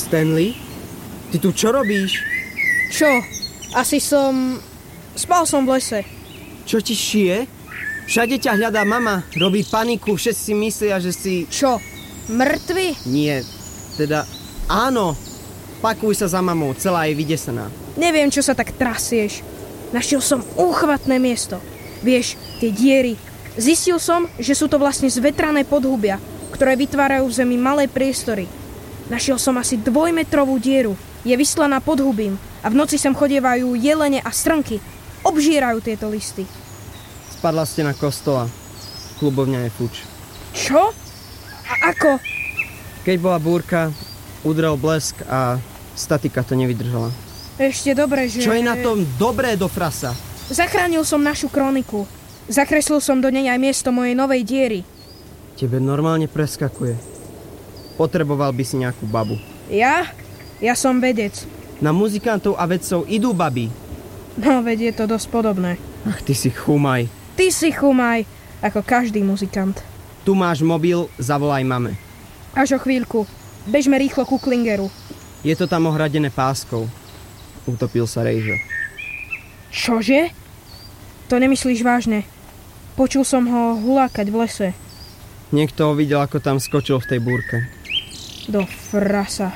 Stanley? Ty tu čo robíš? Čo? Asi som... Spal som v lese. Čo ti šije? Všade ťa hľadá mama. Robí paniku, všetci si myslia, že si... Čo? Mŕtvy? Nie, teda... Áno. Pakuj sa za mamou, celá je vydesená. Neviem, čo sa tak trasieš. Našiel som úchvatné miesto. Vieš, tie diery. Zistil som, že sú to vlastne zvetrané podhubia, ktoré vytvárajú v zemi malé priestory. Našiel som asi 2-metrovú dieru. Je vyslaná podhubím a v noci sem chodievajú jelene a strnky. Obžierajú tieto listy. Spadla stena kostola. Klubovňa je fuč. Čo? A ako? Keď bola búrka, udrel blesk a statika to nevydržala. Ešte dobre, že... Čo je na tom dobré do frasa? Zachránil som našu kroniku. Zakreslil som do nej aj miesto mojej novej diery. Tebe normálne preskakuje. Potreboval by si nejakú babu. Ja? Ja som vedec. Na muzikantov a vedcov idú baby. No, veď je to dosť podobné. Ach, ty si chumaj. Ty si chumaj, ako každý muzikant. Tu máš mobil, zavolaj mame. Až o chvíľku. Bežme rýchlo ku Klingeru. Je to tam ohradené páskou. Utopil sa Rejžo. Čože? To nemyslíš vážne. Počul som ho hulákať v lese. Niekto ho videl, ako tam skočil v tej búrke. Do frasa.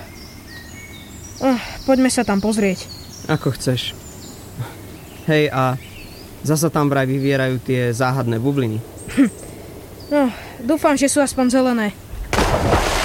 Poďme sa tam pozrieť. Ako chceš. Hej, a zasa tam vraj vyvierajú tie záhadné bubliny. No, dúfam, že sú aspoň zelené.